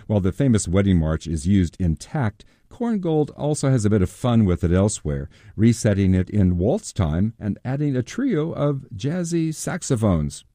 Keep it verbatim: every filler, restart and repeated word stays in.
While the famous wedding march is used intact, Korngold also has a bit of fun with it elsewhere, resetting it in waltz time and adding a trio of jazzy saxophones.